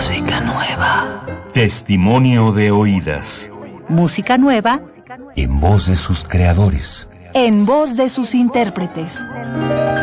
Música nueva. Testimonio de oídas. Música nueva. En voz de sus creadores. En voz de sus intérpretes.